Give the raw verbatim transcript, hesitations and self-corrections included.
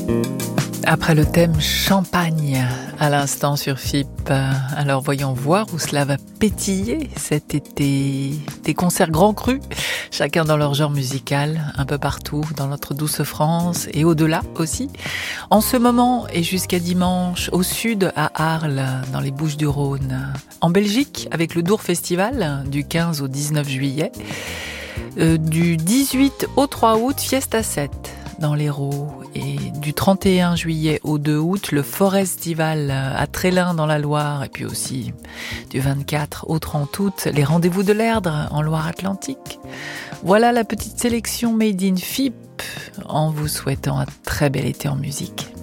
Après le thème champagne, à l'instant sur F I P, alors voyons voir où cela va pétiller cet été. Des concerts grands crus, chacun dans leur genre musical, un peu partout dans notre douce France et au-delà aussi. En ce moment et jusqu'à dimanche, au sud à Arles, dans les Bouches-du-Rhône. En Belgique, avec le Dour Festival, du quinze au dix-neuf juillet. Euh, du dix-huit au trois août, Fiesta sept dans l'Hérault. Et du trente et un juillet au deux août, le Forestival à Trélin dans la Loire. Et puis aussi du vingt-quatre au trente août, les Rendez-vous de l'Erdre en Loire-Atlantique. Voilà la petite sélection Made in F I P en vous souhaitant un très bel été en musique.